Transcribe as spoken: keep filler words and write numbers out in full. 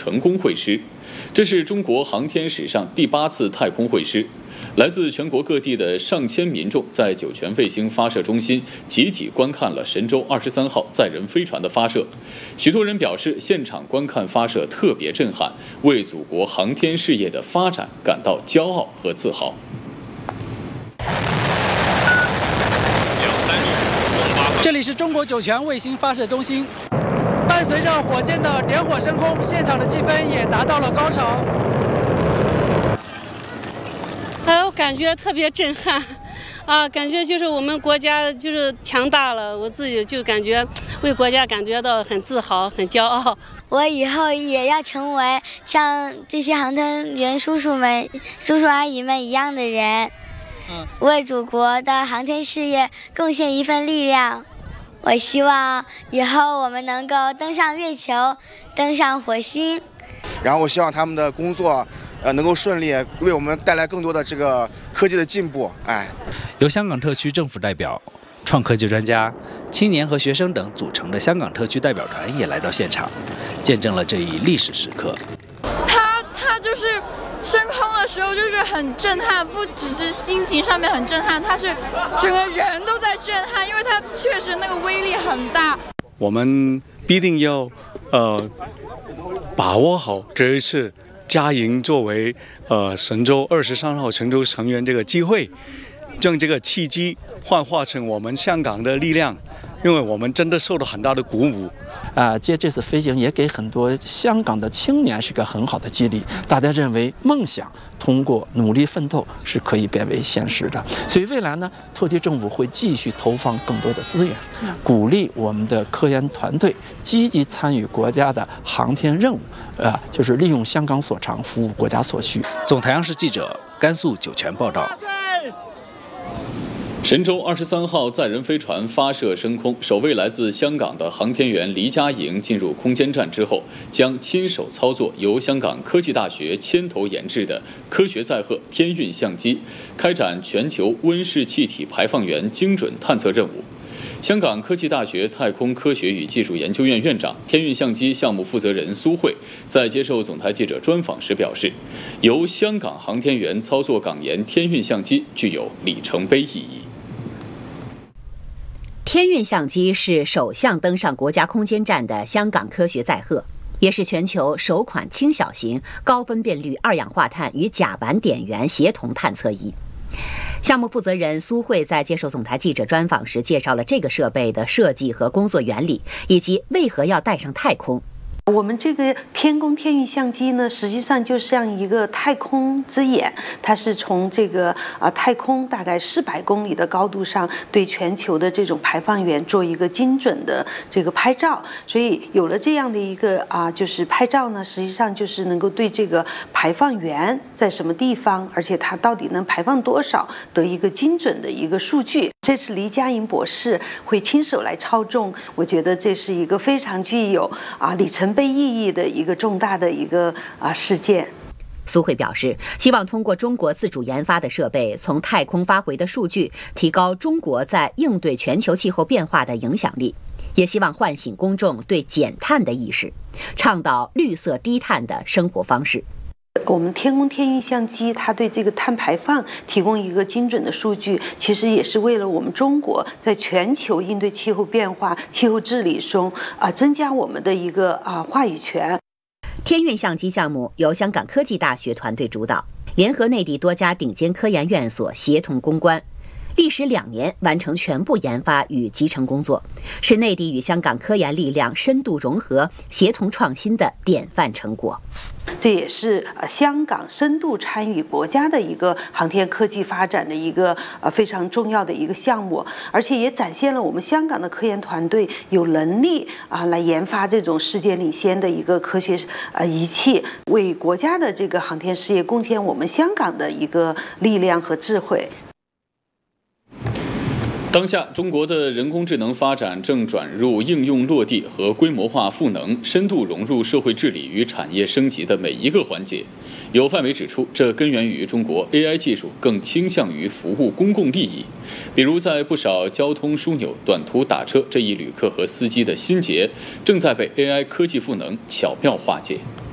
成功会师。这是中国航天史上第八次太空会师。来自全国各地的上千民众在酒泉卫星发射中心集体观看了神舟二十三号载人飞船的发射。许多人表示，现场观看发射特别震撼，为祖国航天事业的发展感到骄傲和自豪。 这里是中国酒泉卫星发射中心，伴随着火箭的点火升空，现场的气氛也达到了高潮。 哎，我感觉特别震撼，啊，感觉就是我们国家就是强大了，我自己就感觉为国家感觉到很自豪、很骄傲。 我以后也要成为像这些航天员叔叔们、叔叔阿姨们一样的人，嗯，为祖国的航天事业贡献一份力量。我希望以后我们能够登上月球，登上火星。 然后我希望他们的工作。呃，能够顺利为我们带来更多的这个科技的进步。哎， 由香港特区政府代表、创科技专家、青年和学生等组成的香港特区代表团也来到现场，见证了这一历史时刻。 他他就是升空的时候就是很震撼，不只是心情上面很震撼，他是整个人都在震撼，因为他确实那个威力很大。 我们必定要呃把握好这一次。嘉莹作为呃神舟二十三号神舟成员这个机会，将这个契机幻化成我们香港的力量，因为我们真的受到很大的鼓舞。 啊，借这次飞行也给很多香港的青年是个很好的激励。大家认为梦想通过努力奋斗是可以变为现实的，所以未来呢，特区政府会继续投放更多的资源，鼓励我们的科研团队积极参与国家的航天任务，啊，就是利用香港所长服务国家所需。 总台央视记者甘肃酒泉报道。 神舟二十三号载人飞船发射升空，首位来自香港的航天员黎佳莹进入空间站之后，将亲手操作由香港科技大学牵头研制的科学载荷天运相机，开展全球温室气体排放源精准探测任务。香港科技大学太空科学与技术研究院院长、天运相机项目负责人苏慧在接受总台记者专访时表示，由香港航天员操作港研天运相机具有里程碑意义。 天运相机是首项登上国家空间站的香港科学载荷，也是全球首款轻小型、高分辨率二氧化碳与甲烷碘源协同探测仪。项目负责人苏慧在接受总台记者专访时介绍了这个设备的设计和工作原理，以及为何要带上太空。 我们这个天宫天运相机呢，实际上就像一个太空之眼，它是从这个啊太空大概四百公里的高度上，对全球的这种排放源做一个精准的这个拍照。所以有了这样的一个啊，就是拍照呢，实际上就是能够对这个排放源在什么地方，而且它到底能排放多少，得一个精准的一个数据。这次黎佳莹博士会亲手来操纵，我觉得这是一个非常具有啊里程碑意义的一个重大的一个啊事件。 苏慧表示，希望通过中国自主研发的设备，从太空发回的数据，提高中国在应对全球气候变化的影响力，也希望唤醒公众对减碳的意识，倡导绿色低碳的生活方式。 我们天宫天运相机，它对这个碳排放提供一个精准的数据，其实也是为了我们中国在全球应对气候变化、气候治理中啊，增加我们的一个啊话语权。 天运相机项目由香港科技大学团队主导，联合内地多家顶尖科研院所协同攻关，历时两年完成全部研发与集成工作，是内地与香港科研力量深度融合、协同创新的典范成果。 这也是呃香港深度参与国家的一个航天科技发展的一个呃非常重要的一个项目，而且也展现了我们香港的科研团队有能力啊来研发这种世界领先的一个科学呃仪器，为国家的这个航天事业贡献我们香港的一个力量和智慧。 当下，中国的人工智能发展正转入应用落地和规模化赋能，深度融入社会治理与产业升级的每一个环节。有范围指出，这根源于中国 A I 技术更倾向于服务公共利益。比如，在不少交通枢纽、短途打车这一旅客和司机的心结，正在被 A I 科技赋能巧妙化解。